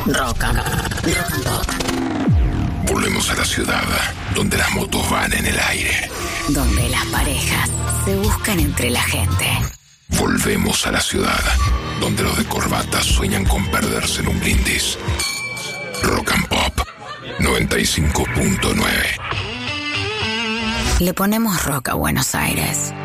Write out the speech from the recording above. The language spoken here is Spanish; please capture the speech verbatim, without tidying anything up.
Rock and, rock and pop. Volvemos a la ciudad, donde las motos van en el aire. Donde las parejas se buscan entre la gente. Volvemos a la ciudad, donde los de corbata sueñan con perderse en un brindis. Rock and Pop noventa y cinco punto nueve. Le ponemos rock a Buenos Aires.